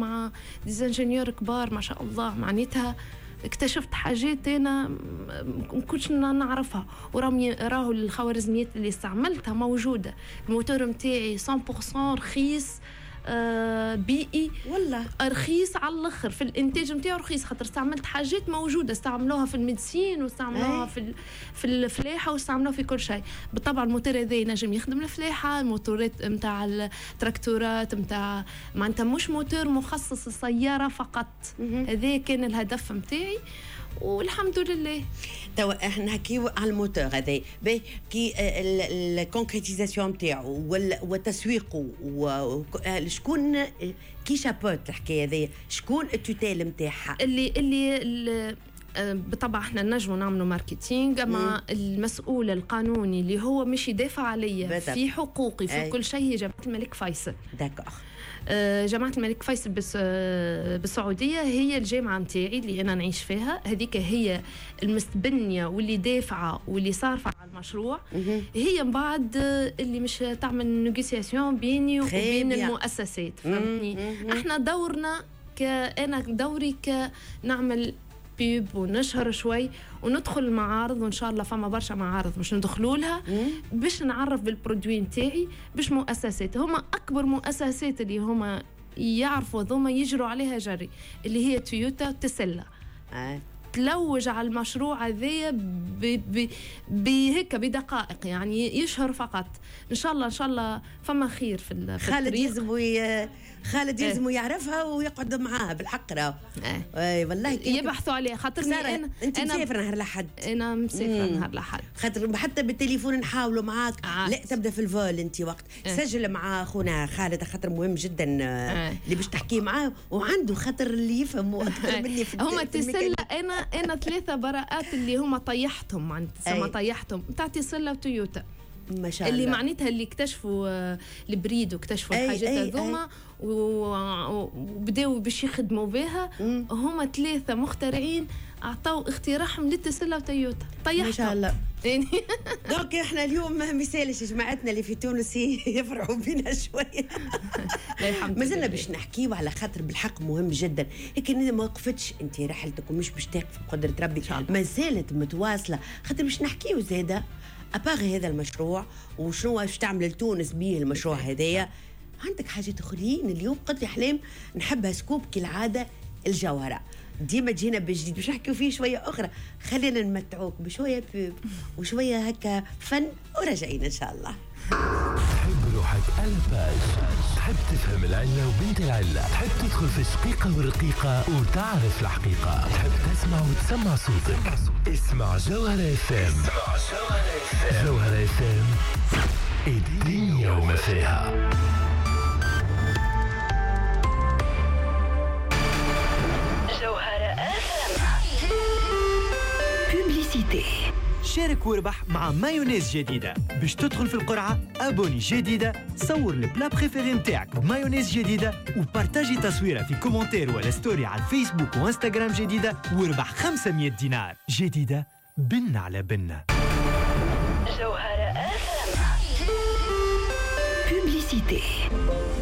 مع ديزانجينيور كبار ما شاء الله، معناتها اكتشفت حاجات أنا ما كنتش نعرفها، راهو الخوارزميات اللي استعملتها موجودة. الموتور متاعي 100% رخيص، بيئي، والله رخيص على الاخر في الانتاج نتاعو، رخيص خاطر استعملت حاجات موجوده استعملوها في الميديسين واستعملوها في الفلاحه واستعملوها في كل شيء. بالطبع الموتور هذا ينجم يخدم الفلاحه، الموتورات نتاع التراكتورات نتاع معناتها مش موتور مخصص للسياره فقط. هذا كان الهدف نتاعي والحمد لله. توا احنا نحكيو على الموتور هذا كي الكونكريتيزاسيون نتاعو وتسويقه شكون كي شابوت الحكايه هذه، شكون التوتال نتاعها اللي بالطبع احنا نجموا نعملوا ماركتينج، اما المسؤول القانوني اللي هو مش يدافع عليا في حقوقي في كل شيء هي جماعة الملك فيصل. داكوغ. جامعة الملك فيصل بالسعودية هي الجامعة نتاعي اللي أنا نعيش فيها، هذيك هي المستبنية واللي دافعة واللي صارفة على المشروع. هي من بعد اللي مش تعمل نيغوسياسيون بيني وبين المؤسسات، فهمتني؟ احنا دورنا أنا دوري كنعمل بيب ونشهر شوي وندخل المعارض، وإن شاء الله فما برشا معارض مش ندخلوا لها باش نعرف بالبرودوي نتاعي، باش مؤسسات هما أكبر مؤسسات اللي هما يعرفوا ذوما يجروا عليها جري، اللي هي تويوتا وتسلا. تلوج على المشروع هذايا بهيك بدقائق، يعني يشهر فقط. ان شاء الله فما خير في خالد يلزمو يعرفها ويقعد معاها بالحق راهو. والله يبحثوا عليها خاطر انت مسافر نهار الاحد. انا مسافر نهار الاحد، خاطر حتى بالتليفون نحاولوا معاك لا تبدا في الفول انت وقت سجل مع اخونا خالد، خاطر مهم جدا اللي باش تحكي معاه وعنده خاطر اللي يفهموا اكثر مني في هما تسلا. انا 3 براءات اللي هما طيحتهم، معناتها طيحتهم نتاع تسلا وتويوتا ما شاء الله، اللي معناتها اللي اكتشفوا البريد واكتشفوا الحاجات هذوما وبداوا باش يخدموا بها. هما 3 مخترعين اعطوا اختراعهم لتسلا وتويوتا، طيحتهم ما شاء الله. دونك احنا اليوم مثالش جماعتنا اللي في تونس يفرحوا بينا شويه. ما زلنا باش نحكيو على خاطر بالحق مهم جدا، لكن ما وقفتش انت رحلتك ومش باش تقف بقدره ربي، ما زالت متواصله، خاطر باش نحكيو زاده أباغي هذا المشروع وشنو باش تعمل لتونس به المشروع هذايا. عندك حاجات اخرين اليوم قلت لي حليم نحبها سكوب كالعاده الجوهره، ديما جينا بجديد باش نحكيو فيه شويه اخرى. خلينا نمتعوك بشويه بيب وشويه هكا فن وراجعين ان شاء الله. تحب روحك الباج، تحب تفهم العلة وبنت العلة، تحب تدخل في الشقيقة والرقيقة وتعرف الحقيقة، تحب تسمع وتسمع صوتك. اسمع جوهرة FM. جوهرة FM الدنيا وما فيها. جوهرة FM. بوبليسيتي. شارك واربح مع مايونيز جديدة. باش تدخل في القرعة أبوني جديدة، صور البلا بريفيري متاعك بمايونيز جديدة وبارتاجي تصويرة في كومنتير ولا ستوري على الفيسبوك وانستغرام جديدة واربح 500 دينار جديدة بن على بن. جوهرة FM. بوبليسيتي.